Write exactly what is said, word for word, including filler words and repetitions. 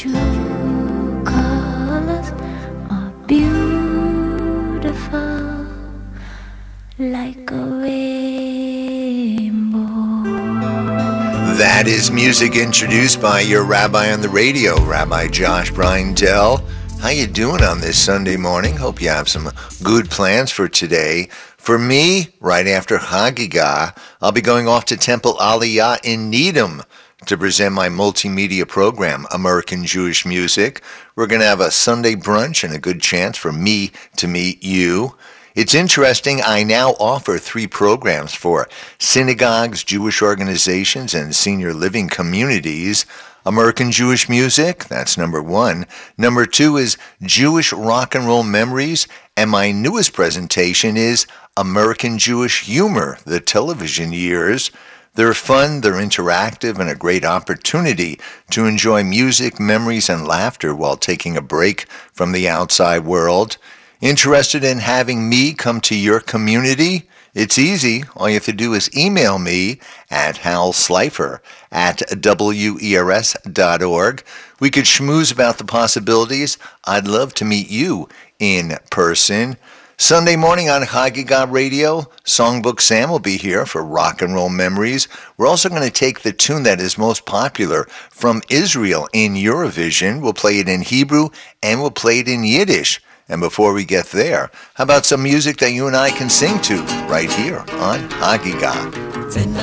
true colors are beautiful, like a rainbow. That is music introduced by your rabbi on the radio, Rabbi Josh Bryndell. How you doing on this Sunday morning? Hope you have some good plans for today. For me, right after Hagigah, I'll be going off to Temple Aliyah in Needham to present my multimedia program, American Jewish Music. We're going to have a Sunday brunch and a good chance for me to meet you. It's interesting, I now offer three programs for synagogues, Jewish organizations, and senior living communities. American Jewish Music, that's number one. Number two is Jewish Rock and Roll Memories, and my newest presentation is American Jewish Humor, the television years. They're fun, they're interactive, and a great opportunity to enjoy music, memories, and laughter while taking a break from the outside world. Interested in having me come to your community? It's easy. All you have to do is email me at halslifer at W E R S dot org. We could schmooze about the possibilities. I'd love to meet you in person. Sunday morning on Hagigah Radio, Songbook Sam will be here for Rock and Roll Memories. We're also going to take the tune that is most popular from Israel in Eurovision. We'll play it in Hebrew and we'll play it in Yiddish. And before we get there, how about some music that you and I can sing to right here on Hagigah?